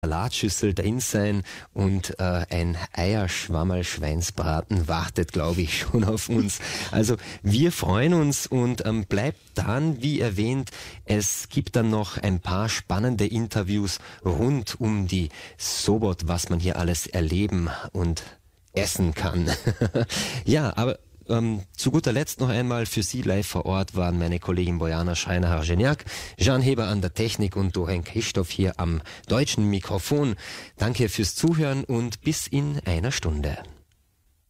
Salatschüssel drin sein und ein Eierschwammerl-Schweinsbraten wartet, glaube ich, schon auf uns. Also wir freuen uns und bleibt dran, wie erwähnt, es gibt dann noch ein paar spannende Interviews rund um die Sobot, was man hier alles erleben und essen kann. Ja, aber zu guter Letzt noch einmal für Sie live vor Ort waren meine Kollegin Bojana Schreiner-Hargeniak, Jan Heber an der Technik und Doren Christoph hier am deutschen Mikrofon. Danke fürs Zuhören und bis in einer Stunde.